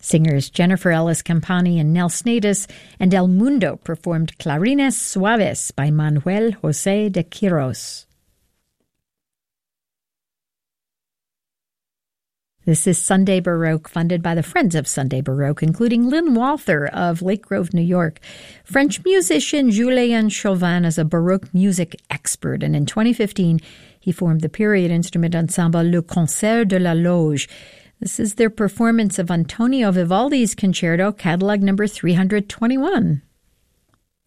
Singers Jennifer Ellis Campani and Nels Natus and El Mundo performed Clarines Suaves by Manuel José de Quirós. This is Sunday Baroque, funded by the Friends of Sunday Baroque, including Lynn Walther of Lake Grove, New York. French musician Julien Chauvin is a Baroque music expert, and in 2015, he formed the period instrument ensemble Le Concert de la Loge. This is their performance of Antonio Vivaldi's Concerto, catalog number 321.